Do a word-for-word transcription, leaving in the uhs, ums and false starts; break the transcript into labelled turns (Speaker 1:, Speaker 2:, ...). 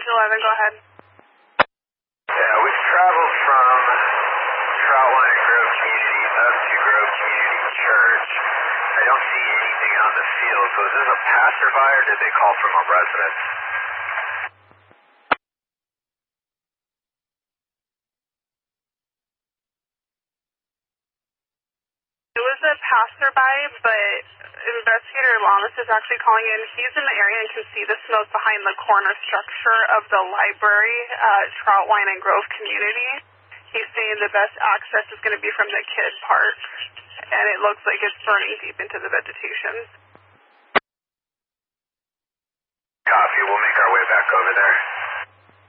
Speaker 1: eleven, go ahead.
Speaker 2: Yeah, we've traveled from Troutline and Grove Community up to Grove Community Church. I don't see anything on the field, so is this a passerby or did they call from a residence?
Speaker 1: It was a passerby, but Investigator Lamas is actually calling in. He's in the area and can see the smoke behind the corner structure of the library at Troutline and Grove Community. He's saying the best access is going to be from the kid park, and it looks like it's burning deep into the vegetation.
Speaker 2: Copy, we'll make our way back over there.